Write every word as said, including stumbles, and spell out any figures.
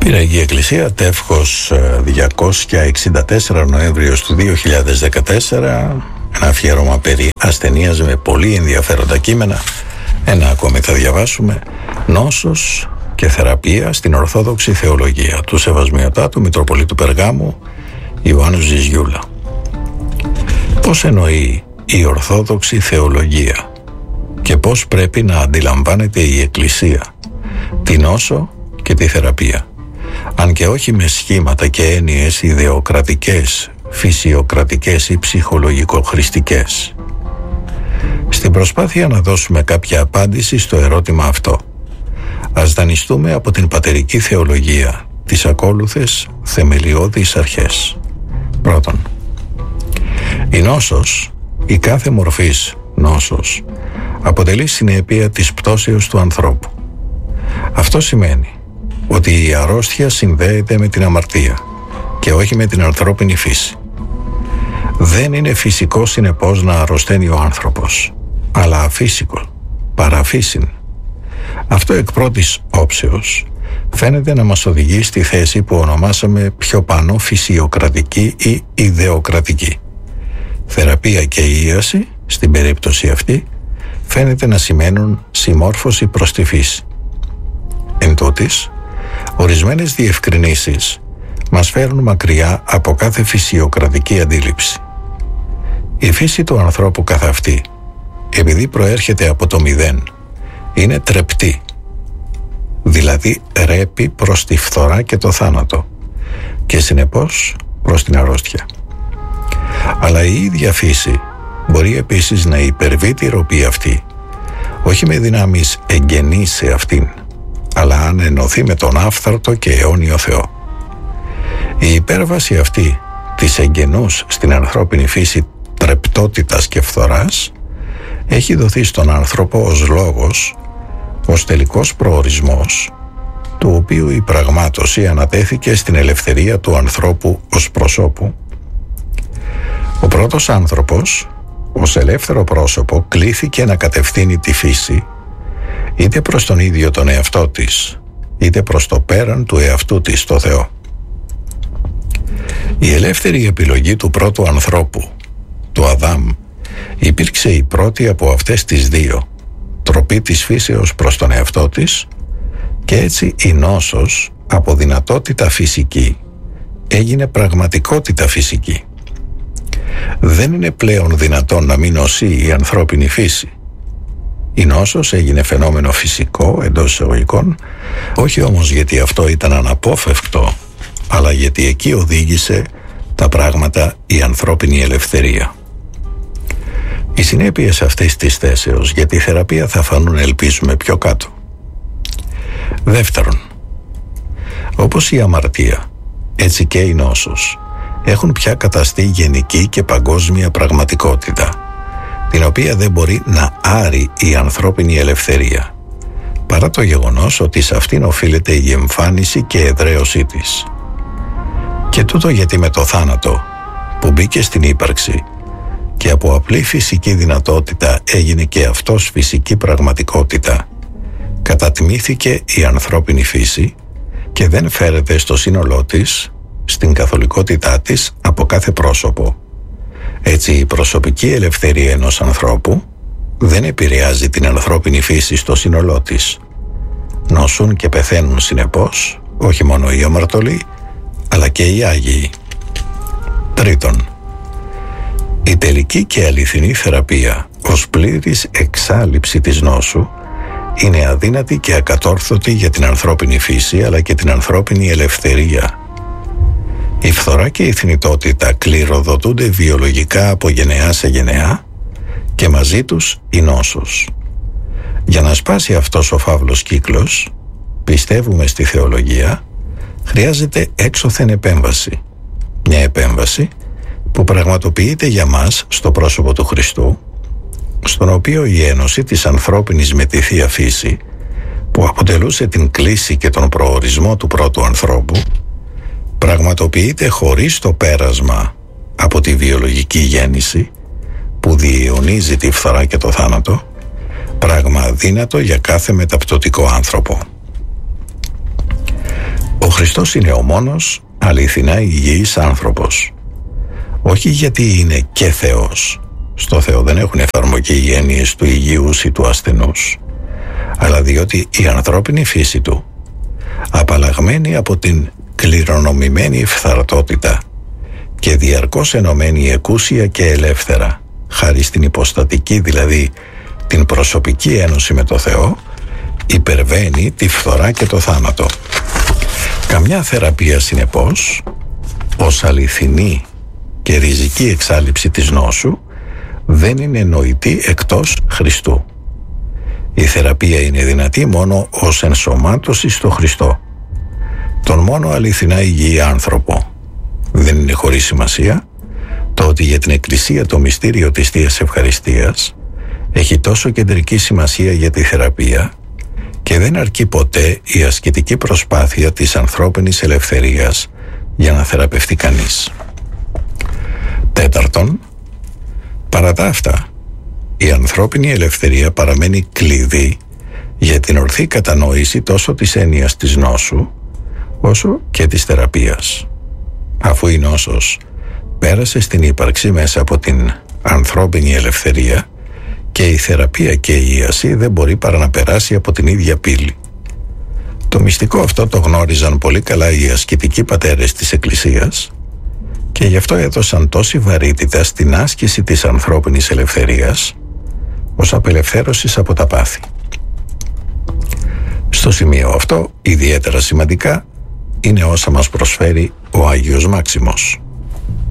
Πυραγή Εκκλησία, τεύχος διακόσια εξήντα τέσσερα, Νοέμβριος του δύο χιλιάδες δεκατέσσερα. Ένα αφιέρωμα περί ασθενείας με πολύ ενδιαφέροντα κείμενα. Ένα ακόμη θα διαβάσουμε. Νόσος και θεραπεία στην Ορθόδοξη Θεολογία του Σεβασμιωτάτου Μητροπολίτου Περγάμου Ιωάννου Ζιζιούλα. Πώς εννοεί η Ορθόδοξη Θεολογία και πώς πρέπει να αντιλαμβάνεται η Εκκλησία τη νόσο και τη θεραπεία, αν και όχι με σχήματα και έννοιες ιδεοκρατικές, φυσιοκρατικές ή ψυχολογικοχρηστικές. Στην προσπάθεια να δώσουμε κάποια απάντηση στο ερώτημα αυτό, ας δανειστούμε από την πατερική θεολογία τις ακόλουθες θεμελιώδεις αρχές. Πρώτον, η νόσος, η κάθε μορφής νόσος, αποτελεί συνέπεια της πτώσεως του ανθρώπου. Αυτό σημαίνει ότι η αρρώστια συνδέεται με την αμαρτία και όχι με την ανθρώπινη φύση. Δεν είναι φυσικό συνεπώς να αρρωσταίνει ο άνθρωπος, αλλά αφύσικο, παραφύσιν. Αυτό εκ πρώτης όψεως φαίνεται να μας οδηγεί στη θέση που ονομάσαμε πιο πάνω φυσιοκρατική ή ιδεοκρατική. Θεραπεία και ίαση, στην περίπτωση αυτή, φαίνεται να σημαίνουν συμμόρφωση προς τη φύση. Εν τούτης, ορισμένες διευκρινήσεις μας φέρνουν μακριά από κάθε φυσιοκρατική αντίληψη. Η φύση του ανθρώπου καθ' αυτή, επειδή προέρχεται από το μηδέν, είναι τρεπτή, δηλαδή ρέπει προς τη φθορά και το θάνατο και συνεπώς προς την αρρώστια. Αλλά η ίδια φύση μπορεί επίσης να υπερβεί τη ροπή αυτή, όχι με δυνάμεις εγγενείς σε αυτήν, αλλά αν ενωθεί με τον άφθαρτο και αιώνιο Θεό. Η υπέρβαση αυτή της εγγενούς στην ανθρώπινη φύση τρεπτότητας και φθοράς έχει δοθεί στον άνθρωπο ως λόγος, ως τελικός προορισμός, του οποίου η πραγμάτωση ανατέθηκε στην ελευθερία του ανθρώπου ως προσώπου. Ο πρώτος άνθρωπος, ως ελεύθερο πρόσωπο, κλήθηκε να κατευθύνει τη φύση είτε προς τον ίδιο τον εαυτό της, είτε προς το πέραν του εαυτού της, το Θεό. Η ελεύθερη επιλογή του πρώτου ανθρώπου, του Αδάμ, υπήρξε η πρώτη από αυτές τις δύο, τροπή της φύσεως προς τον εαυτό της, και έτσι η νόσος από δυνατότητα φυσική έγινε πραγματικότητα φυσική. Δεν είναι πλέον δυνατόν να μην νοσεί η ανθρώπινη φύση. Η νόσος έγινε φαινόμενο φυσικό εντός εισαγωγικών, όχι όμως γιατί αυτό ήταν αναπόφευκτο, αλλά γιατί εκεί οδήγησε τα πράγματα η ανθρώπινη ελευθερία. Οι συνέπειες αυτής της θέσεως για τη θεραπεία θα φανούν, ελπίζουμε, πιο κάτω. Δεύτερον, όπως η αμαρτία, έτσι και η νόσος έχουν πια καταστεί γενική και παγκόσμια πραγματικότητα, την οποία δεν μπορεί να άρει η ανθρώπινη ελευθερία, παρά το γεγονός ότι σε αυτήν οφείλεται η εμφάνιση και εδραίωσή της. Και τούτο γιατί με το θάνατο που μπήκε στην ύπαρξη και από απλή φυσική δυνατότητα έγινε και αυτός φυσική πραγματικότητα, κατατιμήθηκε η ανθρώπινη φύση και δεν φέρεται στο σύνολό της, στην καθολικότητά της, από κάθε πρόσωπο. Έτσι η προσωπική ελευθερία ενός ανθρώπου δεν επηρεάζει την ανθρώπινη φύση στο σύνολό της. Νοσούν και πεθαίνουν συνεπώς όχι μόνο οι αμαρτωλοί, αλλά και οι Άγιοι. Τρίτον, η τελική και αληθινή θεραπεία ως πλήρης εξάλειψη της νόσου είναι αδύνατη και ακατόρθωτη για την ανθρώπινη φύση, αλλά και την ανθρώπινη ελευθερία. Η φθορά και η θνητότητα κληροδοτούνται βιολογικά από γενεά σε γενεά και μαζί τους η νόσος. Για να σπάσει αυτός ο φαύλος κύκλος, πιστεύουμε στη θεολογία, χρειάζεται έξωθεν επέμβαση. Μια επέμβαση που πραγματοποιείται για μας στο πρόσωπο του Χριστού, στον οποίο η ένωση της ανθρώπινης με τη Θεία Φύση, που αποτελούσε την κλίση και τον προορισμό του πρώτου ανθρώπου, πραγματοποιείται χωρίς το πέρασμα από τη βιολογική γέννηση που διαιωνίζει τη φθορά και το θάνατο, πράγμα αδύνατο για κάθε μεταπτωτικό άνθρωπο. Ο Χριστός αυτός είναι ο μόνος αληθινά υγιής άνθρωπος. Όχι γιατί είναι και Θεός. Στο Θεό δεν έχουν εφαρμογή οι έννοιες του υγιούς ή του ασθενούς, αλλά διότι η ανθρώπινη φύση του, απαλλαγμένη από την κληρονομημένη φθαρτότητα και διαρκώς ενωμένη εκούσια και ελεύθερα, χάρη στην υποστατική, δηλαδή την προσωπική ένωση με το Θεό, υπερβαίνει τη φθορά και το θάνατο. Καμιά θεραπεία, συνεπώς, ως αληθινή και ριζική εξάλειψη της νόσου, δεν είναι νοητή εκτός Χριστού. Η θεραπεία είναι δυνατή μόνο ως ενσωμάτωση στο Χριστό, τον μόνο αληθινά υγιή άνθρωπο. Δεν είναι χωρίς σημασία το ότι για την Εκκλησία το μυστήριο της Θείας Ευχαριστίας έχει τόσο κεντρική σημασία για τη θεραπεία και δεν αρκεί ποτέ η ασκητική προσπάθεια της ανθρώπινης ελευθερίας για να θεραπευτεί κανείς. Τέταρτον, παρά τα αυτά, η ανθρώπινη ελευθερία παραμένει κλειδί για την ορθή κατανόηση τόσο της έννοιας της νόσου όσο και της θεραπείας. Αφού η νόσος πέρασε στην ύπαρξη μέσα από την ανθρώπινη ελευθερία, και η θεραπεία και η ίαση δεν μπορεί παρά να περάσει από την ίδια πύλη. Το μυστικό αυτό το γνώριζαν πολύ καλά οι ασκητικοί πατέρες της Εκκλησίας και γι' αυτό έδωσαν τόση βαρύτητα στην άσκηση της ανθρώπινης ελευθερίας ως απελευθέρωσης από τα πάθη. Στο σημείο αυτό, ιδιαίτερα σημαντικά είναι όσα μας προσφέρει ο Άγιος Μάξιμος.